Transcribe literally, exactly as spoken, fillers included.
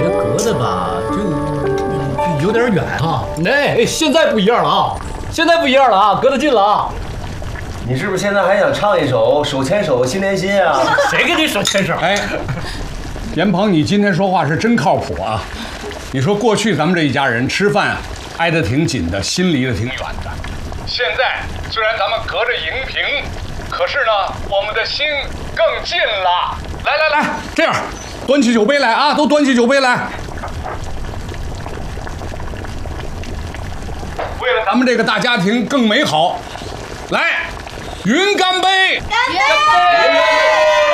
觉隔的吧，就就有点远啊。 哎，现在不一样了啊，现在不一样了啊，隔得近了啊。 你是不是现在还想唱一首《手牵手心连心》啊？ 谁跟你手牵手？ 哎，严鹏，你今天说话是真靠谱啊！你说过去咱们这一家人吃饭挨得挺紧的，心离得挺远的。现在虽然咱们隔着荧屏，可是呢，我们的心更近了。来来来，这样，端起酒杯来啊，都端起酒杯来。为了咱们这个大家庭更美好，来，云干杯！ 干杯！